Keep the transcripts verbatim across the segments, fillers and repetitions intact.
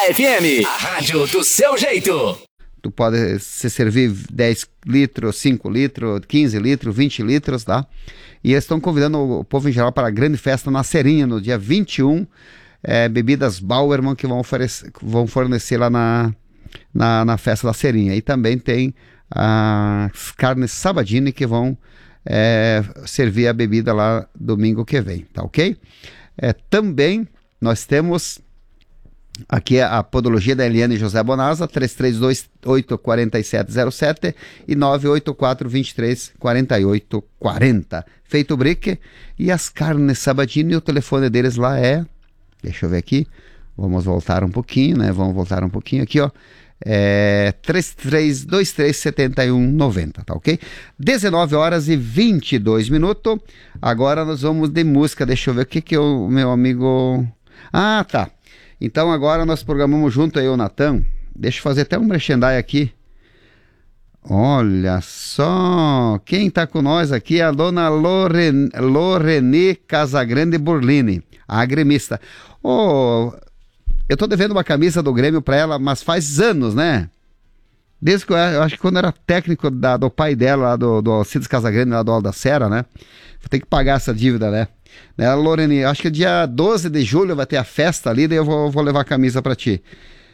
F M, a rádio do seu jeito. Tu pode se servir dez litros, cinco litros, quinze litros, vinte litros, tá? E eles estão convidando o povo em geral para a grande festa na Serinha, no dia vinte e um, é, bebidas Bauerman que vão, oferecer, vão fornecer lá na, na, na festa da Serinha. E também tem as carnes Sabadini que vão é, servir a bebida lá domingo que vem, tá ok? É, também nós temos aqui a podologia da Eliane José Bonasa, três três dois oito quatro sete zero sete e nove oito quatro dois três quatro oito quatro zero. Feito o brique. E as carnes Sabatini, o telefone deles lá é, deixa eu ver aqui, vamos voltar um pouquinho, né? Vamos voltar um pouquinho aqui, ó. É três três dois três sete um nove zero, tá ok? dezenove horas e vinte e dois minutos. Agora nós vamos de música. Deixa eu ver o que que o meu amigo... Ah, tá. Então agora nós programamos junto aí o Natan. Deixa eu fazer até um merchandising aqui. Olha só, quem tá com nós aqui é a dona Loren, Lorene Casagrande Burlini, a gremista. Oh, eu tô devendo uma camisa do Grêmio pra ela, mas faz anos, né? Desde que eu, eu acho que quando eu era técnico da, do pai dela, lá do, do Alcides Casagrande, lá do Alda Serra, né? Vou ter que pagar essa dívida, né? Né, Lorene, acho que dia doze de julho vai ter a festa ali, daí eu vou, vou levar a camisa pra ti.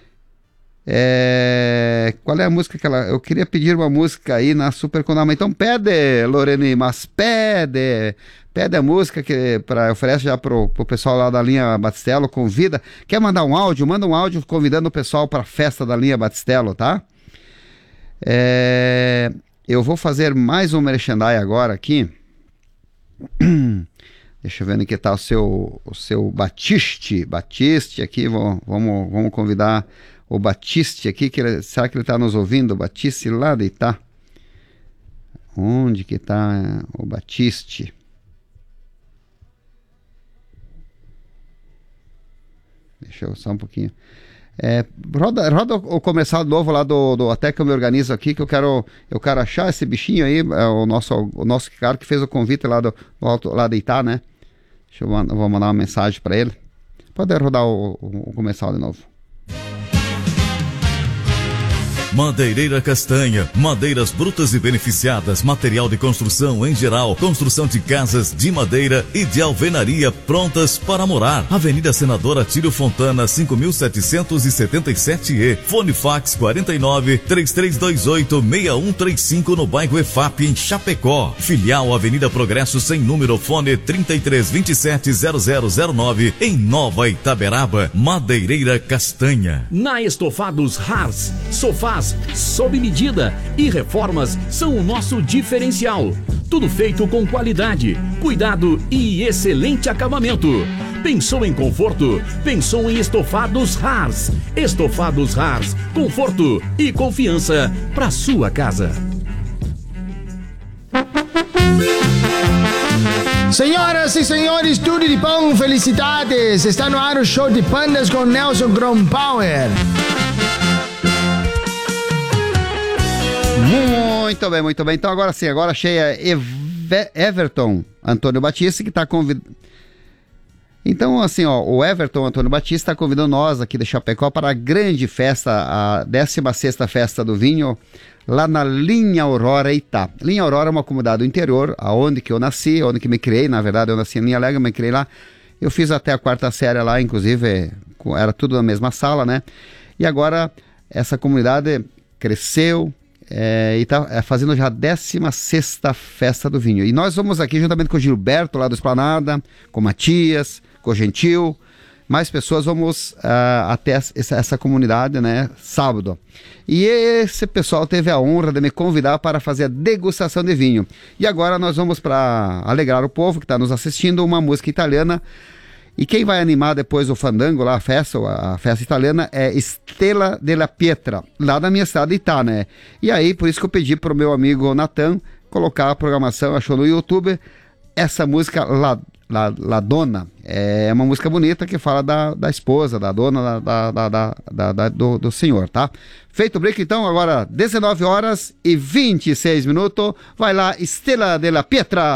É... Qual é a música que ela... Eu queria pedir uma música aí na Super Condama. Então pede, Lorene, mas pede. Pede a música que pra, oferece já pro, pro pessoal lá da linha Batistello, convida. Quer mandar um áudio? Manda um áudio convidando o pessoal pra festa da linha Batistello, tá? É... Eu vou fazer mais um merchandising agora aqui. Deixa eu ver onde que tá o seu, o seu Batiste, Batiste aqui, vamos, vamos, vamos convidar o Batiste aqui, que ele, será que ele tá nos ouvindo, o Batiste lá de Itá? Onde que tá o Batiste? Deixa eu só um pouquinho. É, roda, roda o comercial novo lá do, do Até Que Eu Me Organizo aqui, que eu quero, eu quero achar esse bichinho aí, é o nosso, o nosso cara que fez o convite lá do, do alto, lá de Itá, né? Deixa eu, eu vou mandar uma mensagem para ele. Pode rodar o, o, o comercial de novo. Madeireira Castanha, madeiras brutas e beneficiadas, material de construção em geral, construção de casas de madeira e de alvenaria prontas para morar. Avenida Senador Atílio Fontana, cinco mil setecentos e setenta e sete E, fone fax quarenta e nove, três três dois oito, seis um três cinco no bairro E F A P em Chapecó. Filial Avenida Progresso sem número, fone trinta e três, vinte e sete, zero zero zero nove em Nova Itaberaba. Madeireira Castanha. Na Estofados Haas, sofás sob medida e reformas são o nosso diferencial. Tudo feito com qualidade, cuidado e excelente acabamento. Pensou em conforto? Pensou em Estofados Haas. Estofados Haas, conforto e confiança para sua casa. Senhoras e senhores, tudo de bom, felicidades. Está no ar o show de Pandas com Nelson Grompower. Muito bem, muito bem. Então agora sim, agora achei a Eve- Everton Antônio Batista, que está convidando... Então assim, ó, o Everton Antônio Batista está convidando nós aqui de Chapecó para a grande festa, a décima sexta festa do vinho, lá na Linha Aurora Itá. Linha Aurora é uma comunidade do interior, aonde que eu nasci, onde que me criei, na verdade eu nasci em Linha Alegre, me criei lá. Eu fiz até a quarta série lá, inclusive, era tudo na mesma sala, né? E agora essa comunidade cresceu, É, e está é, fazendo já a décima sexta festa do vinho. E nós vamos aqui juntamente com o Gilberto lá do Esplanada, com o Matias, com o Gentil, mais pessoas, vamos uh, até essa, essa comunidade, né, sábado. E esse pessoal teve a honra de me convidar para fazer a degustação de vinho. E agora nós vamos, para alegrar o povo que está nos assistindo, uma música italiana. E quem vai animar depois o fandango lá, a festa, a festa italiana, é Stella della Pietra, lá da minha cidade de Itá, né? E aí, por isso que eu pedi pro meu amigo Natan colocar a programação, achou no YouTube, essa música La, La, La Donna. É uma música bonita que fala da, da esposa, da dona, da, da, da, da, da, do, do senhor, tá? Feito o break, então, agora dezenove horas e vinte e seis minutos, vai lá, Stella della Pietra.